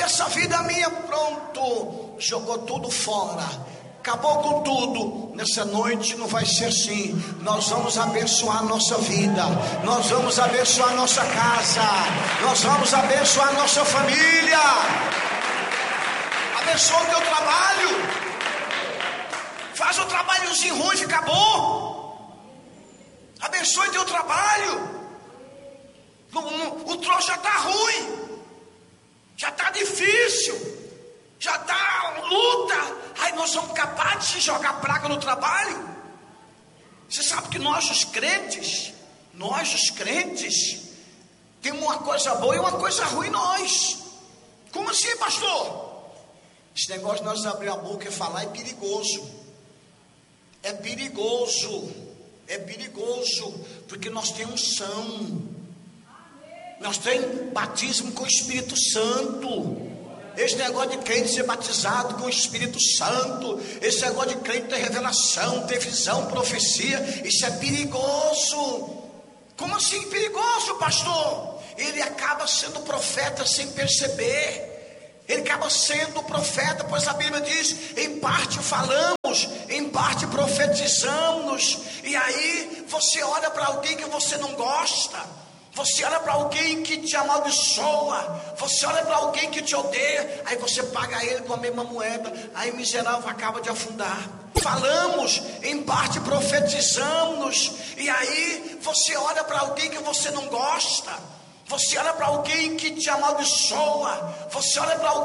dessa vida minha, pronto, jogou tudo fora, acabou com tudo. Nessa noite não vai ser assim. Nós vamos abençoar a nossa vida, nós vamos abençoar a nossa casa, nós vamos abençoar a nossa família. Abençoa o teu trabalho, faz o trabalhozinho ruim ficar bom. Abençoe teu trabalho. O troço já está ruim, já está difícil, já está luta. Aí nós somos capazes de jogar praga no trabalho. Você sabe que nós os crentes, temos uma coisa boa e uma coisa ruim nós. Como assim, pastor? Esse negócio de nós abrir a boca e falar é perigoso. É perigoso, porque nós temos unção, nós temos batismo com o Espírito Santo. Esse negócio de crente ser batizado com o Espírito Santo, esse negócio de crente ter revelação, ter visão, profecia, isso é perigoso. Como assim perigoso, pastor? Ele acaba sendo profeta sem perceber. Ele acaba sendo profeta, pois a Bíblia diz: em parte falamos, em parte profetizamos. E aí você olha para alguém que você não gosta, você olha para alguém que te amaldiçoa, você olha para alguém que te odeia, aí você paga ele com a mesma moeda, aí miserável acaba de afundar. Falamos, em parte profetizamos. E aí você olha para alguém que você não gosta, você olha para alguém que te amaldiçoa, você olha para alguém